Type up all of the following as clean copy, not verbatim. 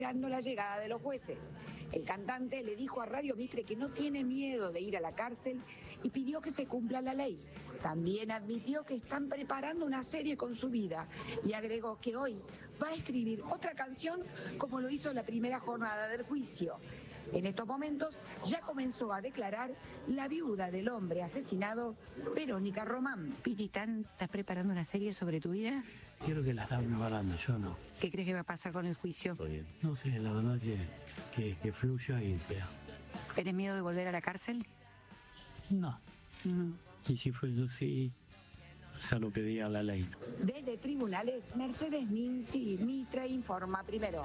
esperando la llegada de los jueces. El cantante le dijo a Radio Mitre que no tiene miedo de ir a la cárcel y pidió que se cumpla la ley. También admitió que están preparando una serie con su vida y agregó que hoy va a escribir otra canción como lo hizo en la primera jornada del juicio. En estos momentos ya comenzó a declarar la viuda del hombre asesinado, Verónica Román. Piti, ¿estás preparando una serie sobre tu vida? Quiero que la están preparando, yo no. ¿Qué crees que va a pasar con el juicio? No sé, la verdad que fluya y vea. ¿Tienes miedo de volver a la cárcel? No. Y si fue yo, sí, o sea, lo que diga la ley. Desde tribunales, Mercedes Ninzi, Mitre informa primero.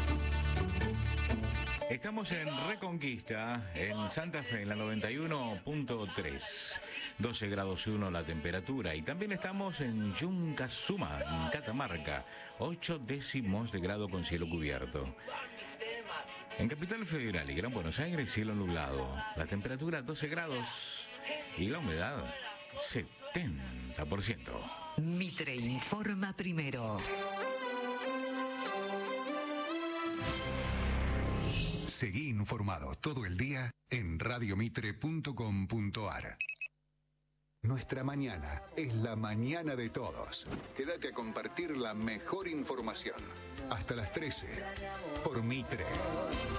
Estamos en Reconquista, en Santa Fe, en la 91.3. 12 grados 1 la temperatura. Y también estamos en Yuncasuma, en Catamarca. 8 décimos de grado con cielo cubierto. En Capital Federal y Gran Buenos Aires, cielo nublado. La temperatura 12 grados y la humedad 70%. Mitre informa primero. Seguí informado todo el día en radiomitre.com.ar. Nuestra mañana es la mañana de todos. Quédate a compartir la mejor información. Hasta las 13 por Mitre.